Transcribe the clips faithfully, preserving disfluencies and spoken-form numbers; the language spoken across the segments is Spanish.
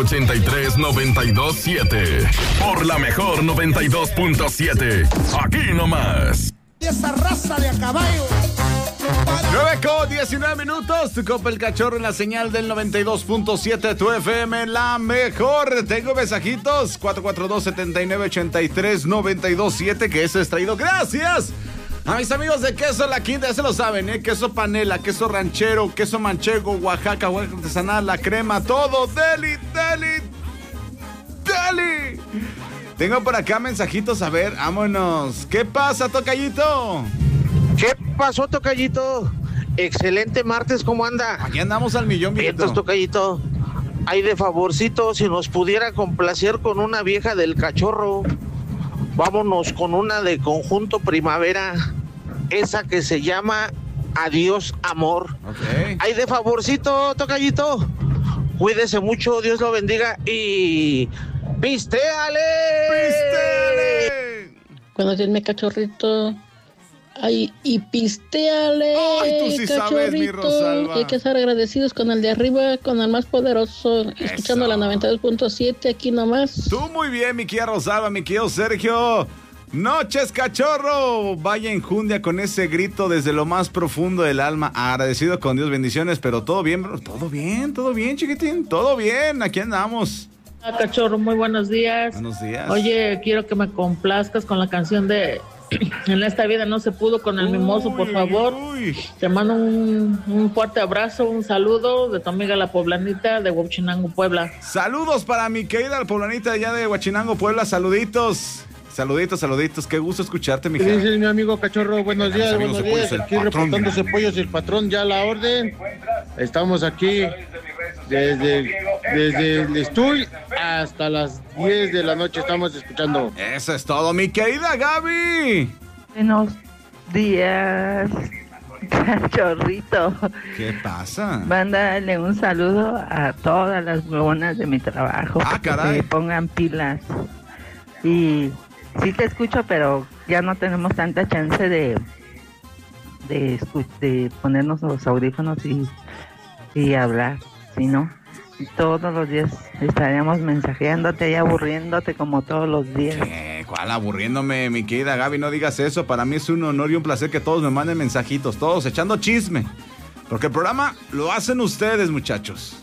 ochenta y tres noventa y dos siete. Por la mejor noventa y dos punto siete. Aquí nomás. Esa raza de a caballo. nueve con diecinueve minutos. Tu copa el cachorro en la señal del noventa y dos punto siete. Tu F M, la mejor. Tengo mensajitos. cuatro cuatro dos, siete nueve, ocho tres, nueve dos siete. Que es extraído. Gracias a mis amigos de Queso La Quinta, ya se lo saben, ¿eh? Queso panela, queso ranchero, queso manchego, Oaxaca, Oaxaca artesanal, la crema, todo. Deli, deli, deli. Tengo por acá mensajitos, a ver, vámonos. ¿Qué pasa, tocallito? ¿Qué pasó, tocallito? Excelente martes, ¿cómo anda? Aquí andamos al millón, viejito. Entonces, tocallito, ay, de favorcito, si nos pudiera complacer con una vieja del cachorro, vámonos con una de Conjunto Primavera, esa que se llama Adiós Amor. Okay. Ay, de favorcito, tocallito, cuídese mucho, Dios lo bendiga y ¡pistéale! ¡Pistéale! Buenos días, mi cachorrito. Ay, y pistéale, Ay, tú sí cachorrito. sabes, mi Rosalba. Hay que estar agradecidos con el de arriba, con el más poderoso. Escuchando Eso. la noventa y dos punto siete aquí nomás. Tú muy bien, mi querida Rosalba, mi querido Sergio. Noches, cachorro. Vaya enjundia con ese grito desde lo más profundo del alma. Agradecido con Dios, bendiciones, pero todo bien, bro. Todo bien, todo bien, chiquitín. Todo bien, aquí andamos. Hola, cachorro, muy buenos días. Buenos días. Oye, quiero que me complazcas con la canción de En esta vida no se pudo con el Uy, mimoso, por favor. uy. Te mando un, un fuerte abrazo, un saludo de tu amiga la poblanita de Huachinango, Puebla. Saludos para mi querida poblanita allá de Huachinango, Puebla. Saluditos. Saluditos, saluditos. Qué gusto escucharte, mi ¿Qué hija. dice mi amigo cachorro? Buenos días, Amigos buenos de Pollos, días. el Aquí patrón, reportándose mira. Pollos, el patrón, ya a la orden. Estamos aquí desde, desde el estudio hasta las diez de la noche estamos escuchando. Eso es todo, mi querida Gaby. Buenos días, cachorrito. ¿Qué pasa? Mándale un saludo a todas las huevonas de mi trabajo. Ah, que caray. se pongan pilas. Y sí te escucho, pero ya no tenemos tanta chance de de, escu- de ponernos los audífonos y, y hablar, si no, todos los días estaríamos mensajeándote y aburriéndote como todos los días. ¿Qué? ¿Cuál aburriéndome, mi querida Gaby? No digas eso. Para mí es un honor y un placer que todos me manden mensajitos, todos echando chisme. Porque el programa lo hacen ustedes, muchachos.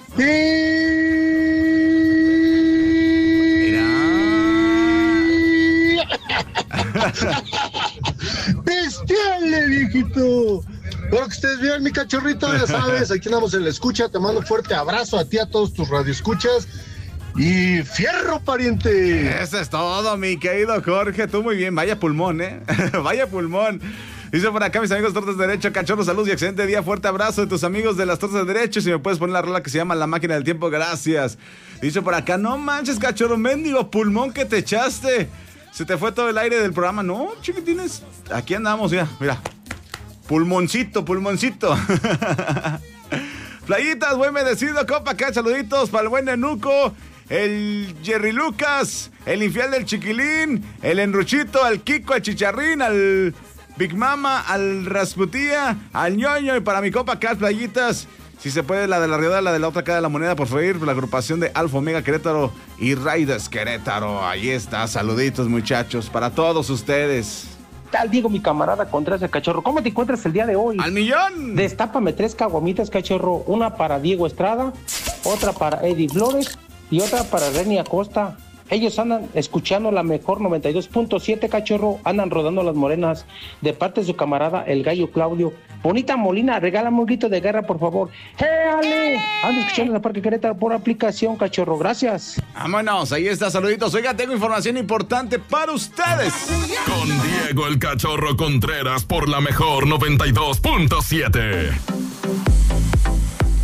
¡Bestiale, viejito! Espero que estés bien, mi cachorrito, ya sabes, aquí andamos en la escucha, te mando un fuerte abrazo a ti, a todos tus radioescuchas, y fierro, pariente. Eso es todo, mi querido Jorge. Tú muy bien. Vaya pulmón, ¿eh? Vaya pulmón. Dice por acá mis amigos Tortas de Derecho, cachorro, salud y excelente día. Fuerte abrazo de tus amigos de las Tortas de Derecho. Si me puedes poner la rola que se llama La Máquina del Tiempo, gracias. Dice por acá, no manches, cachorro, mendigo pulmón que te echaste. Se te fue todo el aire del programa. No, chiquitines, aquí andamos ya, mira. Pulmoncito, pulmoncito. Playitas, buen bendecido, copa acá, saluditos para el buen Nenuco, el Jerry Lucas, el infiel del Chiquilín, el Enruchito, al Kiko, al Chicharrín, al Big Mama, al Rasputía, al Ñoño, y para mi copa acá, playitas. Si se puede, la de la Riodera, la de la otra cara de la moneda, por favor, la agrupación de Alfa Omega Querétaro y Raiders Querétaro. Ahí está, saluditos, muchachos, para todos ustedes. Tal, Diego, mi camarada Contreras el cachorro, ¿cómo te encuentras el día de hoy? ¡Al millón! Destápame tres caguamitas, cachorro, una para Diego Estrada, otra para Eddie Flores y otra para Reni Acosta. Ellos andan escuchando la mejor noventa y dos punto siete, cachorro, andan rodando las morenas, de parte de su camarada el gallo Claudio. Bonita Molina, regálame un grito de guerra, por favor. ¡Éale! Ando escuchando la Parque Querétaro por aplicación, cachorro, gracias. Vámonos, ahí está, saluditos. Oiga, tengo información importante para ustedes. Con Diego el Cachorro Contreras por la mejor noventa y dos punto siete.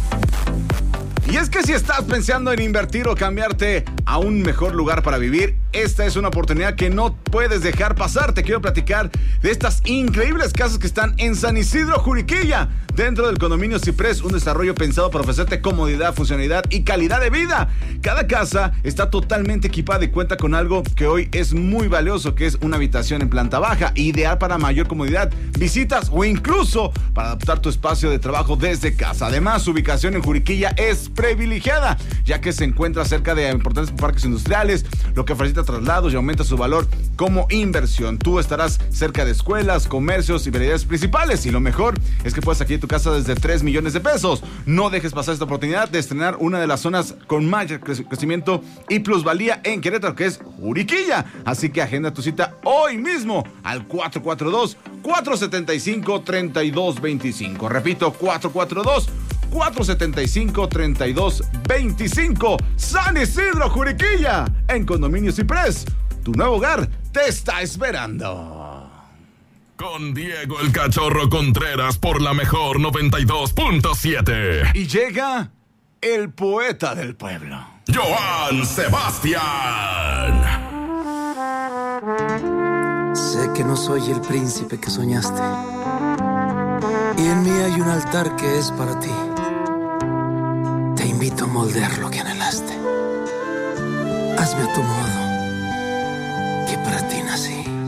Y es que si estás pensando en invertir o cambiarte a un mejor lugar para vivir, esta es una oportunidad que no puedes dejar pasar. Te quiero platicar de estas increíbles casas que están en San Isidro, Juriquilla, dentro del condominio Ciprés, un desarrollo pensado para ofrecerte comodidad, funcionalidad y calidad de vida. Cada casa está totalmente equipada y cuenta con algo que hoy es muy valioso, que es una habitación en planta baja, ideal para mayor comodidad, visitas o incluso para adaptar tu espacio de trabajo desde casa. Además, su ubicación en Juriquilla es privilegiada, ya que se encuentra cerca de importantes parques industriales, lo que facilita traslados y aumenta su valor como inversión. Tú estarás cerca de escuelas, comercios y vialidades principales, y lo mejor es que puedes adquirir tu casa desde tres millones de pesos. No dejes pasar esta oportunidad de estrenar una de las zonas con mayor crecimiento y plusvalía en Querétaro, que es Juriquilla. Así que agenda tu cita hoy mismo al cuatro cuatro dos, cuatro siete cinco, tres dos dos cinco. Repito, cuatro cuatro dos, cuatro siete cinco, tres dos dos cinco. San Isidro, Juriquilla, en Condominio Ciprés. Tu nuevo hogar te está esperando. Con Diego el Cachorro Contreras por la mejor noventa y dos punto siete. Y llega el poeta del pueblo, Joan Sebastián. Sé que no soy el príncipe que soñaste, y en mí hay un altar que es para ti. Te invito a moldear lo que anhelaste. Hazme a tu modo, que para ti nací.